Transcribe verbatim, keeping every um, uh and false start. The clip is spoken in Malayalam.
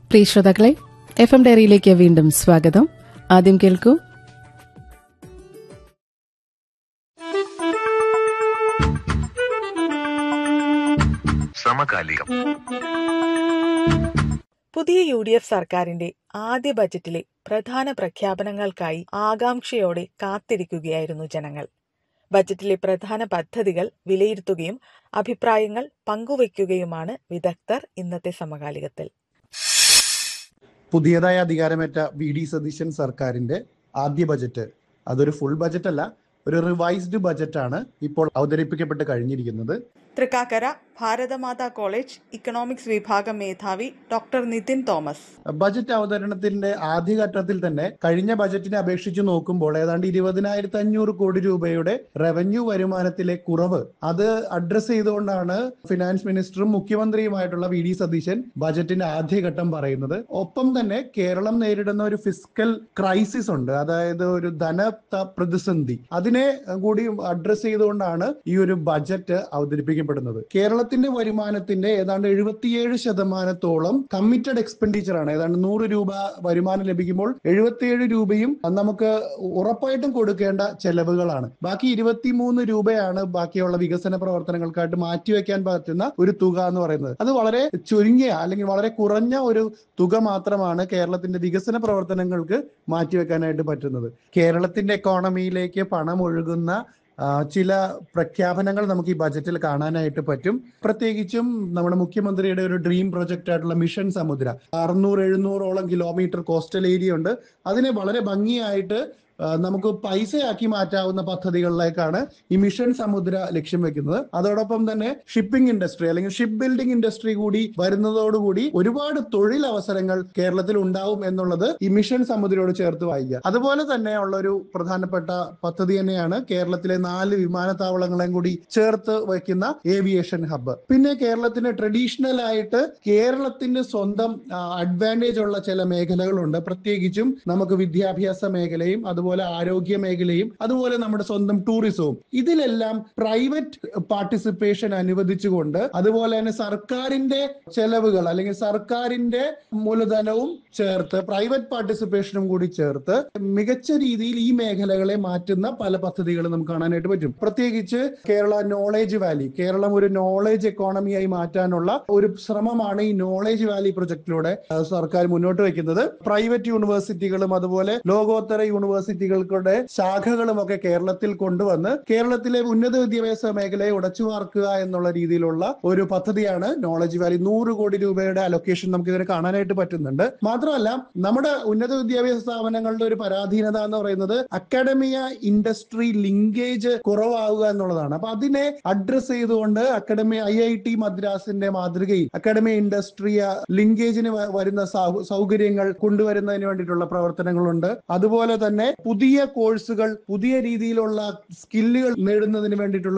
പ്രിയ ശ്രോതാക്കളെ, എഫ് എം ഡയറിയിലേക്ക് വീണ്ടും സ്വാഗതം. ആദ്യം കേൾക്കൂ സമകാലികം. പുതിയ യു ഡി എഫ് സർക്കാരിന്റെ ആദ്യ ബജറ്റിലെ പ്രധാന പ്രഖ്യാപനങ്ങൾക്കായി ആകാംക്ഷയോടെ കാത്തിരിക്കുകയായിരുന്നു ജനങ്ങൾ. ബജറ്റിലെ പ്രധാന പദ്ധതികൾ വിലയിരുത്തുകയും അഭിപ്രായങ്ങൾ പങ്കുവയ്ക്കുകയുമാണ് വിദഗ്ധർ ഇന്നത്തെ സമകാലികത്തിൽ. പുതിയതായി അധികാരമേറ്റ വി ഡി സതീശൻ സർക്കാരിന്റെ ആദ്യ ബജറ്റ്, അതൊരു ഫുൾ ബജറ്റ് അല്ല, ഒരു റിവൈസ്ഡ് ബജറ്റാണ് ഇപ്പോൾ അവതരിപ്പിക്കപ്പെട്ട് കഴിഞ്ഞിരിക്കുന്നത്. തൃക്കാക്കര ഭാരതമാതാ കോളേജ് ഇക്കണോമിക്സ് വിഭാഗം മേധാവി ഡോക്ടർ നിതിൻ തോമസ്. ബജറ്റ് അവതരണത്തിന്റെ ആദ്യഘട്ടത്തിൽ തന്നെ കഴിഞ്ഞ ബജറ്റിനെ അപേക്ഷിച്ച് നോക്കുമ്പോൾ ഏതാണ്ട് ഇരുപതിനായിരത്തി അഞ്ഞൂറ് കോടി രൂപയുടെ റവന്യൂ വരുമാനത്തിലെ കുറവ് അത് അഡ്രസ് ചെയ്തുകൊണ്ടാണ് ഫിനാൻസ് മിനിസ്റ്ററും മുഖ്യമന്ത്രിയുമായിട്ടുള്ള വി ഡി സതീശൻ ബജറ്റിന്റെ ആദ്യഘട്ടം പറയുന്നത്. ഒപ്പം തന്നെ കേരളം നേരിടുന്ന ഒരു ഫിസ്ക്കൽ ക്രൈസിസ് ഉണ്ട്, അതായത് ഒരു ധന പ്രതിസന്ധി, അതിനെ കൂടി അഡ്രസ് ചെയ്തുകൊണ്ടാണ് ഈ ഒരു ബജറ്റ് അവതരിപ്പിക്കപ്പെടുന്നത്. കേരളത്തിന്റെ വരുമാനത്തിന്റെ ഏതാണ്ട് എഴുപത്തിയേഴ് ശതമാനത്തോളം കമ്മിറ്റഡ് എക്സ്പെൻഡിച്ചർ ആണ്. ഏതാണ്ട് നൂറ് രൂപ വരുമാനം ലഭിക്കുമ്പോൾ എഴുപത്തിയേഴ് രൂപയും നമുക്ക് ഉറപ്പായിട്ടും കൊടുക്കേണ്ട ചെലവുകളാണ്. ബാക്കി ഇരുപത്തിമൂന്ന് രൂപയാണ് ബാക്കിയുള്ള വികസന പ്രവർത്തനങ്ങൾക്കായിട്ട് മാറ്റിവെക്കാൻ പറ്റുന്ന ഒരു തുക എന്ന് പറയുന്നത്. അത് വളരെ ചുരുങ്ങിയ അല്ലെങ്കിൽ വളരെ കുറഞ്ഞ ഒരു തുക മാത്രമാണ് കേരളത്തിന്റെ വികസന പ്രവർത്തനങ്ങൾക്ക് മാറ്റിവെക്കാനായിട്ട് പറ്റുന്നത്. കേരളത്തിന്റെ എക്കോണമിയിലേക്ക് പണം ഒഴുകുന്ന ചില പ്രഖ്യാപനങ്ങൾ നമുക്ക് ഈ ബജറ്റിൽ കാണാനായിട്ട് പറ്റും. പ്രത്യേകിച്ചും നമ്മുടെ മുഖ്യമന്ത്രിയുടെ ഒരു ഡ്രീം പ്രൊജക്റ്റ് ആയിട്ടുള്ള മിഷൻ സമുദ്ര, അറുന്നൂറ് എഴുന്നൂറോളം കിലോമീറ്റർ കോസ്റ്റൽ ഏരിയ ഉണ്ട്. അതിനെ വളരെ ഭംഗിയായിട്ട് നമുക്ക് പൈസയാക്കി മാറ്റാവുന്ന പദ്ധതികളിലേക്കാണ് ഈ മിഷൻ സമുദ്ര ലക്ഷ്യം വെക്കുന്നത്. അതോടൊപ്പം തന്നെ ഷിപ്പിംഗ് ഇൻഡസ്ട്രി അല്ലെങ്കിൽ ഷിപ്പ് ബിൽഡിംഗ് ഇൻഡസ്ട്രി കൂടി വരുന്നതോടുകൂടി ഒരുപാട് തൊഴിലവസരങ്ങൾ കേരളത്തിൽ ഉണ്ടാവും എന്നുള്ളത് ഈ മിഷൻ സമുദ്രയോട് ചേർത്ത് വായിക്കുക. അതുപോലെ തന്നെ ഉള്ള ഒരു പ്രധാനപ്പെട്ട പദ്ധതി തന്നെയാണ് കേരളത്തിലെ നാല് വിമാനത്താവളങ്ങളെയും കൂടി ചേർത്ത് വയ്ക്കുന്ന ഏവിയേഷൻ ഹബ്ബ്. പിന്നെ കേരളത്തിന് ട്രഡീഷണൽ ആയിട്ട് കേരളത്തിന്റെ സ്വന്തം അഡ്വാൻറ്റേജ് ഉള്ള ചില മേഖലകളുണ്ട്. പ്രത്യേകിച്ചും നമുക്ക് വിദ്യാഭ്യാസ മേഖലയും അതുപോലെ ആരോഗ്യ മേഖലയും അതുപോലെ നമ്മുടെ സ്വന്തം ടൂറിസവും, ഇതിലെല്ലാം പ്രൈവറ്റ് പാർട്ടിസിപ്പേഷൻ അനുവദിച്ചുകൊണ്ട് അതുപോലെ തന്നെ സർക്കാരിന്റെ ചെലവുകൾ അല്ലെങ്കിൽ സർക്കാരിന്റെ മൂലധനവും ചേർത്ത് പ്രൈവറ്റ് പാർട്ടിസിപ്പേഷനും കൂടി ചേർത്ത് മികച്ച രീതിയിൽ ഈ മേഖലകളെ മാറ്റുന്ന പല പദ്ധതികളും നമുക്ക് കാണാനായിട്ട് പറ്റും. പ്രത്യേകിച്ച് കേരള നോളേജ് വാലി, കേരളം ഒരു നോളേജ് എക്കോണമിയായി മാറ്റാനുള്ള ഒരു ശ്രമമാണ് ഈ നോളേജ് വാലി പ്രൊജക്ടിലൂടെ സർക്കാർ മുന്നോട്ട് വയ്ക്കുന്നത്. പ്രൈവറ്റ് യൂണിവേഴ്സിറ്റികളും അതുപോലെ ലോകോത്തര യൂണിവേഴ്സിറ്റികളുടെ ശാഖകളും ഒക്കെ കേരളത്തിൽ കൊണ്ടുവന്ന് കേരളത്തിലെ ഉന്നത വിദ്യാഭ്യാസ മേഖലയെ ഉടച്ചുവാർക്കുക എന്നുള്ള രീതിയിലുള്ള ഒരു പദ്ധതിയാണ് നോളജ് വാലി. നൂറ് കോടി രൂപയുടെ അലൊക്കേഷൻ നമുക്ക് ഇതിനെ കാണാനായിട്ട് പറ്റുന്നുണ്ട്. മാത്രമല്ല, നമ്മുടെ ഉന്നത വിദ്യാഭ്യാസ സ്ഥാപനങ്ങളുടെ ഒരു പരാധീനത എന്ന് പറയുന്നത് അക്കാഡമിയ ഇൻഡസ്ട്രി ലിങ്കേജ് കുറവാവുക എന്നുള്ളതാണ്. അപ്പൊ അതിനെ അഡ്രസ് ചെയ്തുകൊണ്ട് അക്കാഡമി ഐ ഐ ടി മദ്രാസിന്റെ മാതൃകയിൽ അക്കാഡമിയ ഇൻഡസ്ട്രി ലിങ്കേജിന് വരുന്ന സൗകര്യങ്ങൾ കൊണ്ടുവരുന്നതിന് വേണ്ടിയിട്ടുള്ള പ്രവർത്തനങ്ങളുണ്ട്. അതുപോലെ തന്നെ പുതിയ കോഴ്സുകൾ, പുതിയ രീതിയിലുള്ള സ്കില്ലുകൾ നേടുന്നതിന് വേണ്ടിയിട്ടുള്ള